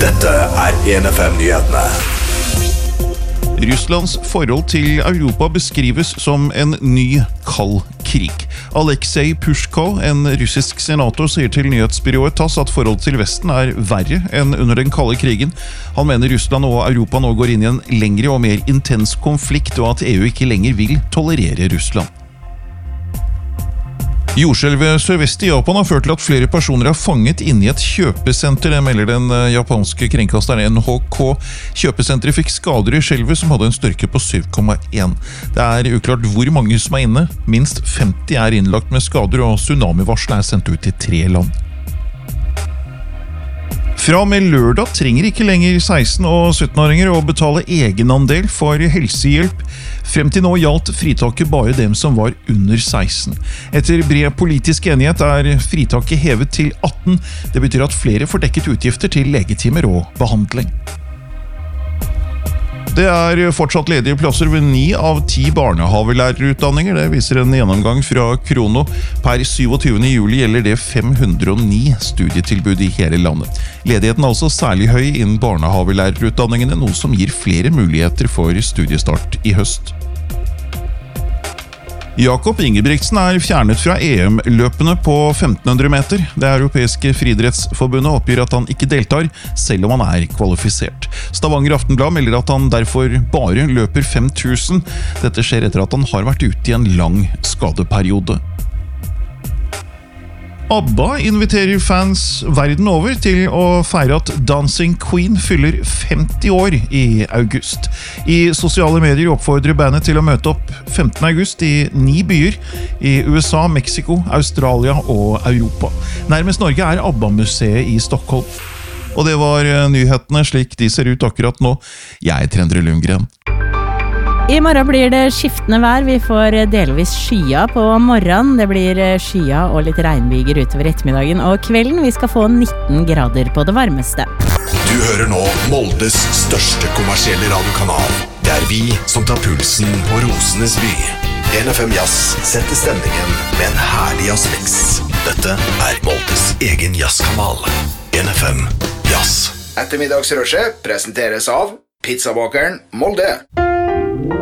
Dette NFM-nyhetene. Russlands forhold til Europa beskrives som en ny kald krig. Alexei Pushko, en russisk senator, sier til nyhetsbyrået TASS at forholdet til Vesten er verre enn under den kalde krigen. Han mener Russland og Europa nå går inn i en lengre og mer intens konflikt, og at EU ikke lenger vil tolerere Russland. Jordskjelvet sørvest i Japan har ført til at flere personer er fanget inne i et kjøpesenter, det melder den japanske kringkasteren NHK. Kjøpesenteret fikk skader i skjelvet som hadde en styrke på 7,1. Det er uklart hvor mange som er inne. Minst 50 er innlagt med skader, og tsunamivarsel er sendt ut til 3 land. Fra og med lørdag trenger ikke lenger 16- og 17-åringer å betale egenandel for helsehjelp. Frem til nå gjaldt fritaket bare dem som var under 16. Etter bred politisk enighet er fritaket hevet til 18. Det betyr at flere får dekket utgifter til legetimer og behandling. Det er fortsatt ledige plasser ved 9 av 10 barnehavelærerutdanninger. Det viser en gjennomgang fra Krono. Per 27. juli gjelder det 509 studietilbud i hele landet. Ledigheten er altså særlig høy innen barnehavelærerutdanningene, noe som gir flere muligheter for studiestart i høst. Jakob Ingebrigtsen er fjernet fra EM-løpene på 1500 meter. Det europeiske friidrettsforbundet oppgir at han ikke deltar, selv om han er kvalifisert. Stavanger Aftenblad melder at han derfor bare løper 5000. Dette skjer etter at han har vært ute i en lang skadeperiode. ABBA inviterer fans verden over til å feire at Dancing Queen fyller 50 år i august. I sosiale medier oppfordrer bandet til å møte opp 15. august i 9 byer i USA, Mexico, Australia og Europa. Nærmest Norge er ABBA-museet i Stockholm. Og det var nyhetene slik de ser ut akkurat nå. Jeg heter Endre Lundgren. I morgen blir det skiftende vær. Vi får delvis skya på morgenen. Det blir skya og litt regnbyger utover ettermiddagen og kvelden. Vi skal få 19 grader på det varmeste. Du hører nå Moldes største kommersielle radiokanal. Det er vi som tar pulsen på Rosenes by. NFM Jazz setter stemningen med en herlig jazzmix. Dette er Moldes egen jazzkanal. NFM Jazz. Ettermiddagsrushet presenteres av Pizzabakeren Molde.